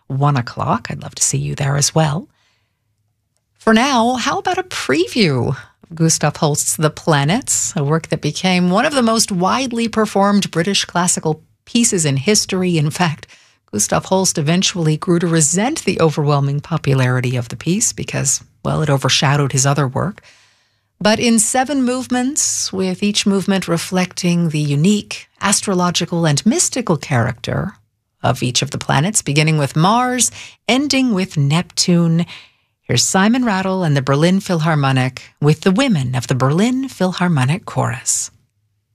1 o'clock. I'd love to see you there as well. For now, how about a preview of Gustav Holst's The Planets, a work that became one of the most widely performed British classical pieces in history. In fact, Gustav Holst eventually grew to resent the overwhelming popularity of the piece because, well, it overshadowed his other work. But in 7 movements, with each movement reflecting the unique astrological and mystical character of each of the planets, beginning with Mars, ending with Neptune, here's Simon Rattle and the Berlin Philharmonic with the women of the Berlin Philharmonic Chorus.